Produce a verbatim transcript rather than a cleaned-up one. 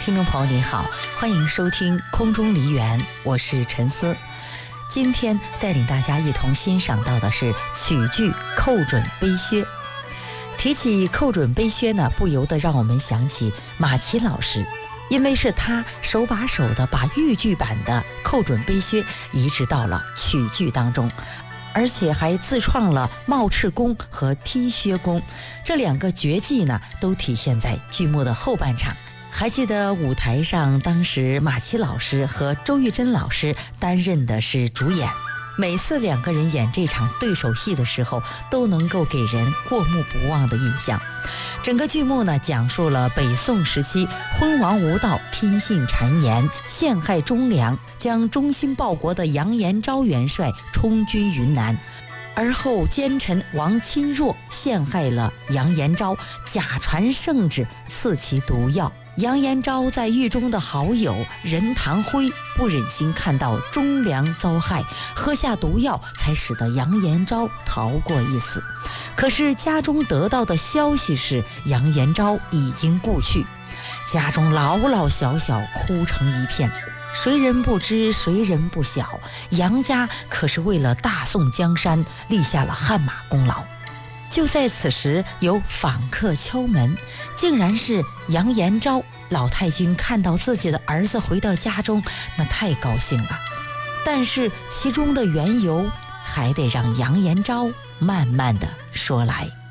听众朋友你好，欢迎收听空中梨园，我是陈思。今天带领大家一同欣赏到的是曲剧《寇准背靴》。提起寇准背靴呢，不由得让我们想起马奇老师，因为是他手把手的把豫剧版的《寇准背靴》移植到了曲剧当中，而且还自创了帽翅功和踢靴功，这两个绝技呢，都体现在剧目的后半场。还记得舞台上当时马奇老师和周玉珍老师担任的是主演，每次两个人演这场对手戏的时候，都能够给人过目不忘的印象。整个剧目呢，讲述了北宋时期昏王无道、偏信谗言、陷害忠良，将忠心报国的杨延昭元帅充军云南，而后奸臣王钦若陷害了杨延昭，假传圣旨赐其毒药。杨延昭在狱中的好友任堂辉不忍心看到忠良遭害，喝下毒药，才使得杨延昭逃过一死。可是家中得到的消息是杨延昭已经故去，家中老老小小哭成一片，谁人不知谁人不晓，杨家可是为了大宋江山立下了汗马功劳。就在此时，有访客敲门，竟然是杨延昭。老太君看到自己的儿子回到家中，那太高兴了，但是其中的缘由还得让杨延昭慢慢的说来。